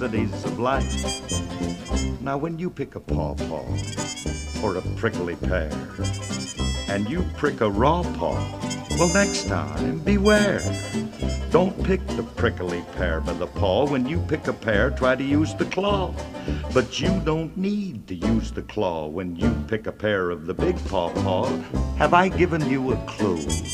the days of life. Now when you pick a pawpaw or a prickly pear, and you prick a raw paw, well, next time beware. Don't pick the prickly pear by the paw. When you pick a pear, try to use the claw. But you don't need to use the claw when you pick a pear of the big pawpaw. Have I given you a clue?